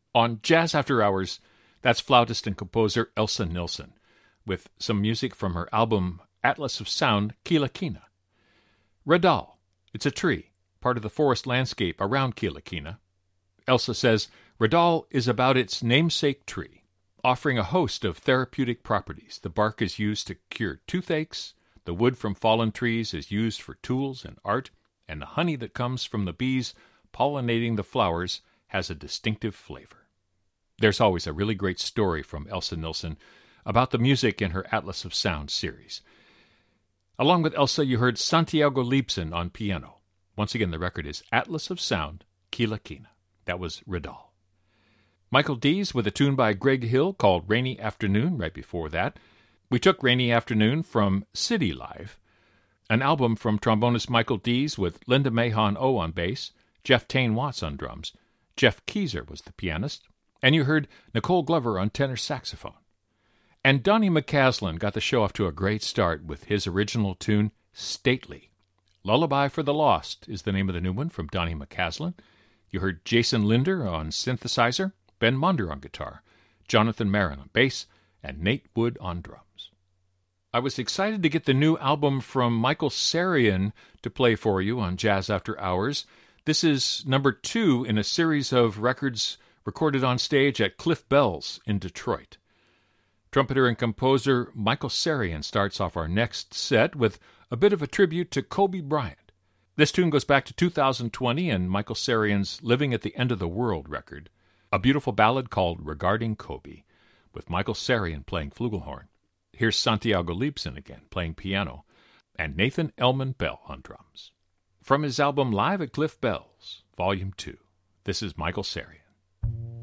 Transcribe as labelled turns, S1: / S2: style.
S1: On Jazz After Hours, that's flautist and composer Elsa Nilsson, with some music from her album Atlas of Sound, Kila Kina. Radal, it's a tree, part of the forest landscape around Kila Kina. Elsa says Radal is about its namesake tree, offering a host of therapeutic properties. The bark is used to cure toothaches, the wood from fallen trees is used for tools and art, and the honey that comes from the bees pollinating the flowers has a distinctive flavor. There's always a really great story from Elsa Nilsson about the music in her Atlas of Sound series. Along with Elsa, you heard Santiago Leibson on piano. Once again, the record is Atlas of Sound, Kila Kina. That was Radal. Michael Dees with a tune by Greg Hill called Rainy Afternoon right before that. We took Rainy Afternoon from City Live, an album from trombonist Michael Dees with Linda Mahon O on bass, Jeff Tane Watts on drums, Jeff Keyser was the pianist, and you heard Nicole Glover on tenor saxophone. And Donnie McCaslin got the show off to a great start with his original tune, Stately. Lullaby for the Lost is the name of the new one from Donnie McCaslin. You heard Jason Linder on synthesizer, Ben Monder on guitar, Jonathan Marin on bass, and Nate Wood on drums. I was excited to get the new album from Michael Sarian to play for you on Jazz After Hours. This is number 2 in a series of records recorded on stage at Cliff Bell's in Detroit. Trumpeter and composer Michael Sarian starts off our next set with a bit of a tribute to Kobe Bryant. This tune goes back to 2020 and Michael Sarian's Living at the End of the World record, a beautiful ballad called Regarding Kobe, with Michael Sarian playing flugelhorn. Here's Santiago Leibson again playing piano, and Nathan Elman Bell on drums. From his album Live at Cliff Bell's, Volume 2, this is Michael Sarian.